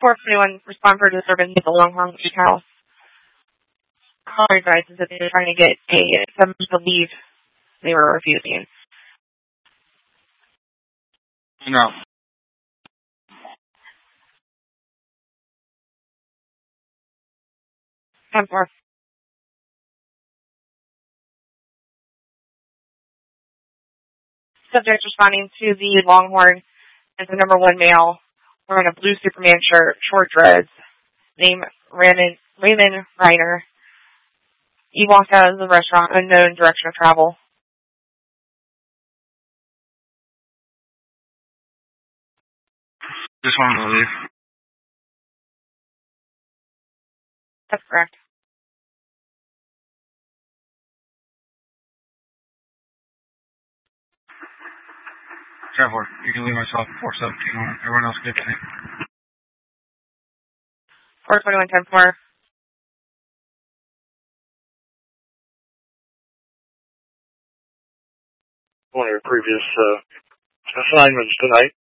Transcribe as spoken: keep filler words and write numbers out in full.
four twenty-one, respond for disturbance at the Longhorn Beach House. Caller advises that they were trying to get a someone to leave. They were refusing. No. ten four. Subject responding to the Longhorn as the number one male wearing a blue Superman shirt, short dreads, name Raymond, Raymond Reiner. He walked out of the restaurant, unknown direction of travel. Just wanted to leave. That's correct. ten four. You can leave myself at four seventeen. Everyone else gets me. four twenty-one, ten four. One of your previous uh, assignments tonight.